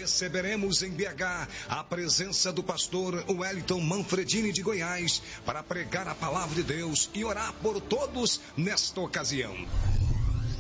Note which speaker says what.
Speaker 1: receberemos em BH a presença do pastor Wellington Manfredini de Goiás para pregar a palavra de Deus e orar por todos nesta ocasião.